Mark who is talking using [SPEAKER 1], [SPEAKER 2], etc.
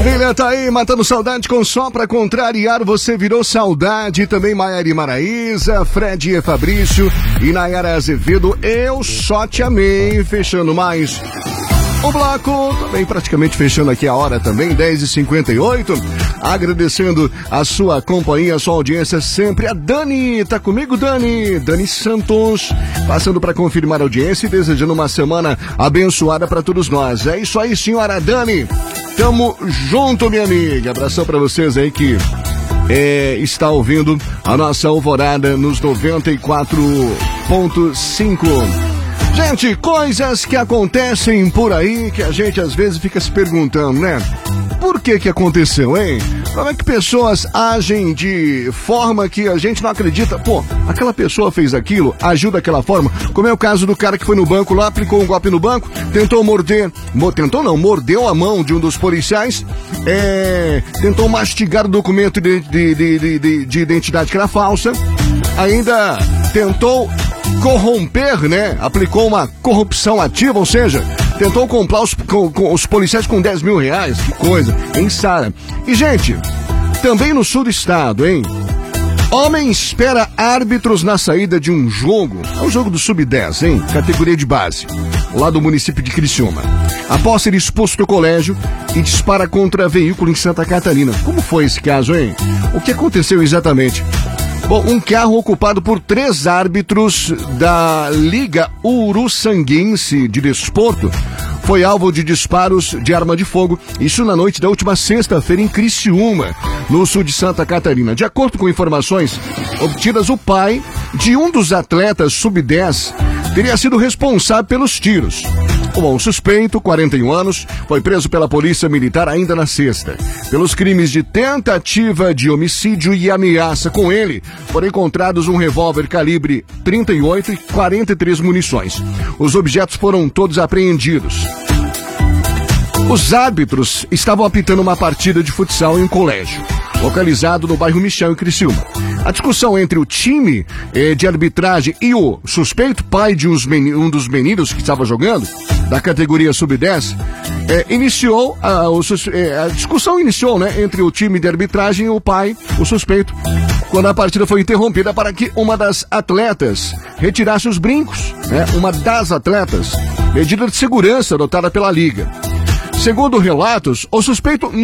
[SPEAKER 1] Maravilha, tá aí, matando saudade com Só Pra Contrariar, você virou saudade. Também Maiara e Maraísa, Fred e Fabrício e Nayara Azevedo, eu só te amei. Fechando mais o bloco, também praticamente fechando aqui a hora também, 10h58. Agradecendo a sua companhia, a sua audiência sempre. A Dani, tá comigo, Dani? Dani Santos, passando para confirmar a audiência e desejando uma semana abençoada para todos nós. É isso aí, senhora Dani. Tamo junto, minha amiga. Abração para vocês aí que está ouvindo a nossa alvorada nos 94.5. Gente, coisas que acontecem por aí que a gente às vezes fica se perguntando, né? Por que aconteceu, hein? Como é que pessoas agem de forma que a gente não acredita? Pô, aquela pessoa fez aquilo, agiu daquela forma. Como é o caso do cara que foi no banco lá, aplicou um golpe no banco, mordeu a mão de um dos policiais, tentou mastigar o documento de identidade que era falsa, ainda tentou corromper, né? Aplicou uma corrupção ativa, ou seja, tentou comprar os policiais com 10 mil reais. Que coisa, hein, Sara? E, gente, também no sul do estado, hein? Homem espera árbitros na saída de um jogo. É um jogo do Sub-10, hein? Categoria de base, lá do município de Criciúma. Após ser expulso do colégio e dispara contra veículo em Santa Catarina. Como foi esse caso, hein? O que aconteceu exatamente? Bom, um carro ocupado por 3 árbitros da Liga Uruçanguense de Desporto foi alvo de disparos de arma de fogo, isso na noite da última sexta-feira em Criciúma, no sul de Santa Catarina. De acordo com informações obtidas, o pai de um dos atletas sub-10 teria sido responsável pelos tiros. Bom, o suspeito, 41 anos, foi preso pela polícia militar ainda na sexta, pelos crimes de tentativa de homicídio e ameaça. Com ele, foram encontrados um revólver calibre 38 e 43 munições. Os objetos foram todos apreendidos. Os árbitros estavam apitando uma partida de futsal em um colégio, localizado no bairro Michel, em Criciúma. A discussão entre o time de arbitragem e o suspeito, pai de um dos meninos que estava jogando, da categoria sub-10, a discussão iniciou, né, entre o time de arbitragem e o pai, o suspeito, quando a partida foi interrompida para que uma das atletas retirasse os brincos, né, uma das atletas, medida de segurança adotada pela liga. Segundo relatos, o suspeito